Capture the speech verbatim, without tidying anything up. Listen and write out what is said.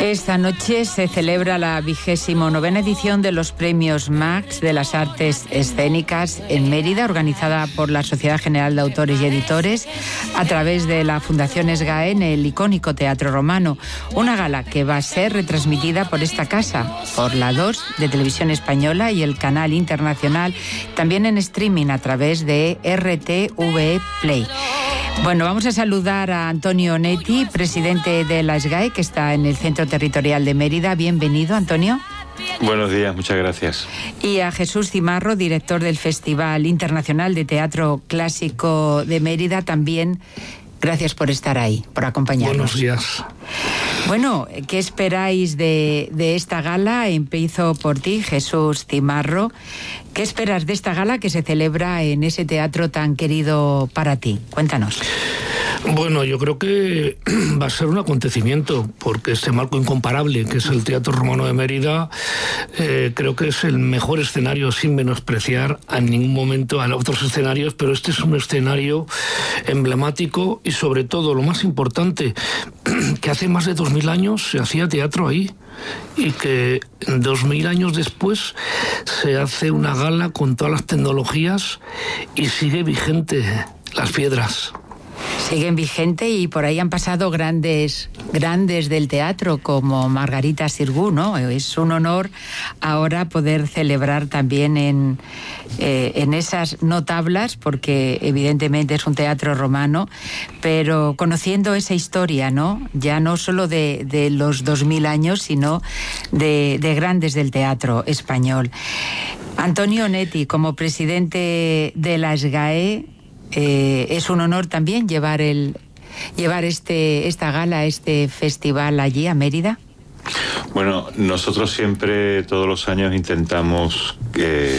Esta noche se celebra la vigésimo novena edición de los Premios Max de las Artes Escénicas en Mérida, organizada por la Sociedad General de Autores y Editores a través de la Fundación SGAE en el icónico Teatro Romano. Una gala que va a ser retransmitida por esta casa, por la dos de Televisión Española y el canal internacional, también en streaming a través de R T V E Play. Bueno, vamos a saludar a Antonio Onetti, presidente de la SGAE, que está en el Centro Territorial de Mérida. Bienvenido, Antonio. Buenos días, muchas gracias. Y a Jesús Cimarro, director del Festival Internacional de Teatro Clásico de Mérida, también. Gracias por estar ahí, por acompañarnos. Buenos días. Bueno, ¿qué esperáis de, de esta gala? Empiezo por ti, Jesús Cimarro. ¿Qué esperas de esta gala que se celebra en ese teatro tan querido para ti? Cuéntanos. Bueno, yo creo que va a ser un acontecimiento, porque este marco incomparable que es el Teatro Romano de Mérida, eh, creo que es el mejor escenario, sin menospreciar en ningún momento a otros escenarios, pero este es un escenario emblemático y, sobre todo, lo más importante, que hace más de dos mil años se hacía teatro ahí, y que dos mil años después se hace una gala con todas las tecnologías y sigue vigente las piedras. Siguen vigente y por ahí han pasado grandes grandes del teatro como Margarita Xirgu, ¿no? Es un honor ahora poder celebrar también en, eh, en esas no tablas, porque evidentemente es un teatro romano, pero conociendo esa historia, ¿no? Ya no solo de, de los dos mil años, sino de, de grandes del teatro español. Antonio Onetti, como presidente de la SGAE, Eh, es un honor también llevar el llevar este esta gala, este festival allí a Mérida. Bueno, nosotros siempre, todos los años, intentamos eh,